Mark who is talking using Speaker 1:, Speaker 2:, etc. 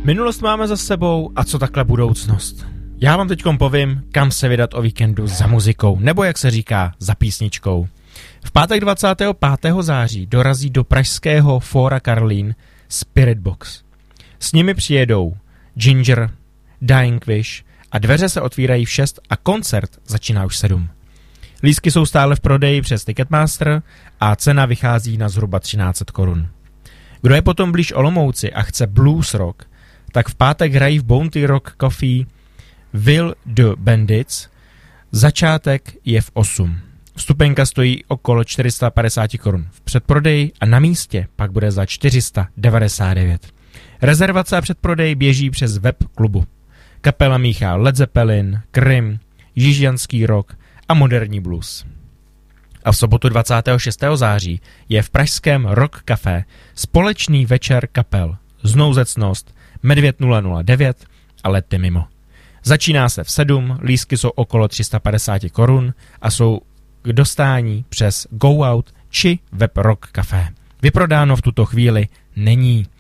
Speaker 1: Minulost máme za sebou a co takhle budoucnost? Já vám teďkom povím, kam se vydat o víkendu za muzikou, nebo jak se říká, za písničkou. V pátek 25. září dorazí do pražského Fóra Karlín Spiritbox. S nimi přijedou Ginger, Dying Wish a dveře se otvírají v 6 a koncert začíná už 7. Lístky jsou stále v prodeji přes Ticketmaster a cena vychází na zhruba 1300 korun. Kdo je potom blíž Olomouci a chce blues rock, tak v pátek hrají v Bounty Rock Coffee Will the Bandits. Začátek je v 8. Vstupenka stojí okolo 450 korun v předprodeji a na místě pak bude za 499. Rezervace a předprodej běží přes web klubu. Kapela míchá Led Zeppelin, Cream, jižjanský rock a moderní blues. A v sobotu 26. září je v pražském Rock Café společný večer kapel Znouzecnost, Medvěd 009 a Lety mimo. Začíná se v 7, lístky jsou okolo 350 korun a jsou k dostání přes Go Out či web Rock Café. Vyprodáno v tuto chvíli není.